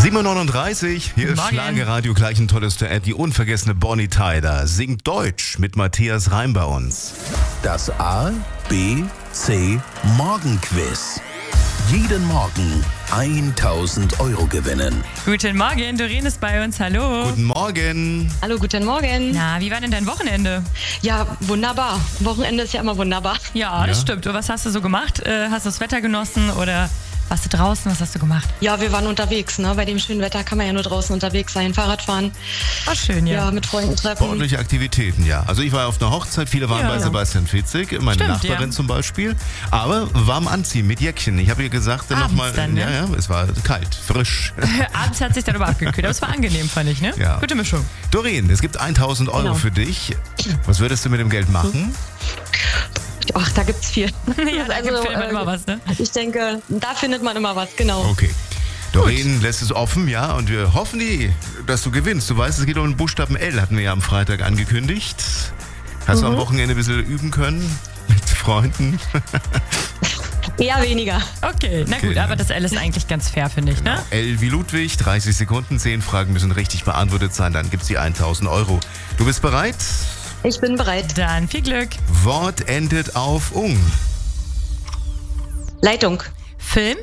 7:39 Uhr, hier ist Schlagerradio, gleich ein tolles Duett. Die unvergessene Bonnie Tyler singt Deutsch mit Matthias Reim bei uns. Das A, B, C Morgenquiz. Jeden Morgen 1.000 Euro gewinnen. Guten Morgen, Doreen ist bei uns, hallo. Guten Morgen. Hallo, guten Morgen. Na, wie war denn dein Wochenende? Ja, wunderbar. Wochenende ist ja immer wunderbar. Ja, das stimmt. Und was hast du so gemacht? Hast du das Wetter genossen oder warst du draußen? Was hast du gemacht? Ja, wir waren unterwegs. Ne? Bei dem schönen Wetter kann man ja nur draußen unterwegs sein, Fahrrad fahren. War schön, ja. Ja, mit Freunden treffen. Sportliche Aktivitäten, ja. Also ich war auf einer Hochzeit, viele waren bei Sebastian Fitzek, meine Stimmt, Nachbarin zum Beispiel. Aber warm anziehen mit Jäckchen. Ich habe ihr gesagt, nochmal, dann, ne? ja, es war kalt, frisch. Abends hat sich dann aber abgekühlt, aber es war angenehm, fand ich, ne? Ja. Gute Mischung. Doreen, es gibt 1.000 Euro für dich. Was würdest du mit dem Geld machen? Ach, da gibt's viel. Ja, da findet man immer was, ne? Ich denke, da findet man immer was, genau. Okay. Doreen lässt es offen, ja, und wir hoffen, dass du gewinnst. Du weißt, es geht um den Buchstaben L, hatten wir ja am Freitag angekündigt. Hast du am Wochenende ein bisschen üben können mit Freunden? Eher weniger. Okay, na gut, aber das L ist eigentlich ganz fair, finde ich, ne? L wie Ludwig, 30 Sekunden, 10 Fragen müssen richtig beantwortet sein, dann gibt's die 1.000 Euro. Du bist bereit? Ich bin bereit. Dann viel Glück. Wort endet auf ung. Leitung. Film?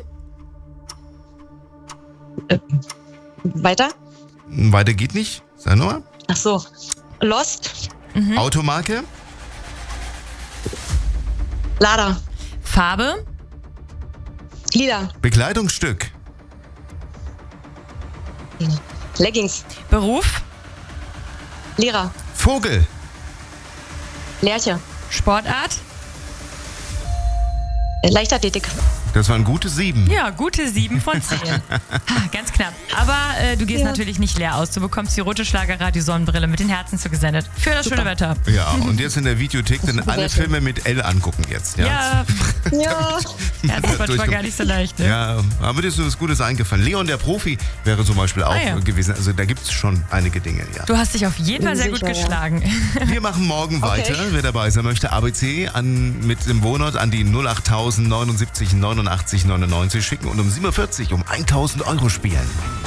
Weiter? Weiter geht nicht. Sag nochmal. Ach so. Lost. Automarke. Lada. Farbe? Lila. Bekleidungsstück. Leggings. Beruf? Lehrer. Vogel. Lerche. Sportart? Leichtathletik. Das waren gute 7. Ja, gute 7 von 10. Ganz knapp. Aber du gehst natürlich nicht leer aus. Du bekommst die rote Schlagerradio-Sonnenbrille mit den Herzen zugesendet. Für das schöne Wetter. Ja, und jetzt in der Videothek dann alle Filme mit L angucken jetzt. Ja, Ja. Ja, das war gar nicht so leicht. Ne? ja, aber dir ist was Gutes eingefallen. Leon der Profi wäre zum Beispiel auch gewesen. Also da gibt es schon einige Dinge, ja. Du hast dich auf jeden Fall sehr gut Sicher, ja. geschlagen. Wir machen morgen weiter. Wer dabei sein möchte, ABC mit dem Wohnort an die 08000 79 89 99 schicken und um 7.40 Uhr um 1.000 Euro spielen.